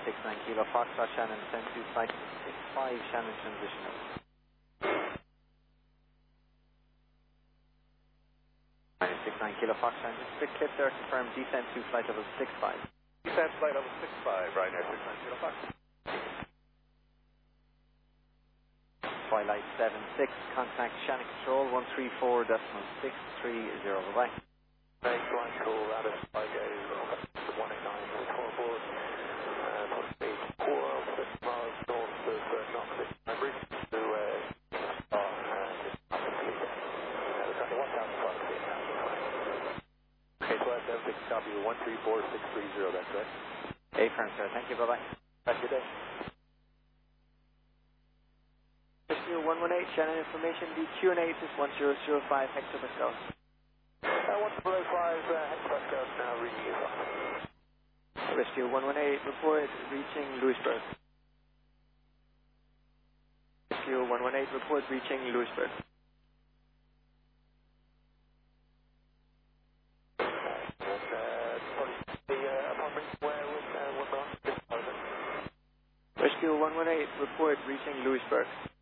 69 Kilo Foxtrot Shannon, send to flight 65 Shannon transition. 69 Kilo Foxtrot, just a quick clip there, confirm descent to flight level 65. Descent flight level 65, right now, 69 Kilo Foxtrot. Twilight 76, contact Shannon Control 134.630, bye-bye. Thanks, line cool, Rabbit, 5 days, 189.44, speed 4, 6 miles north of Knox, bridge to, okay, so that's M6 copy, 134.630, that's right. Hey, firm, sir, thank you, bye-bye. Have a good day. Rescue 118, Shannon information, the Q&A is 1005 hectopascals. 1005 hectopascals now reading you. Rescue 118, report reaching Lewisburg. Rescue 118, report reaching Lewisburg. Rescue 118, report reaching Lewisburg.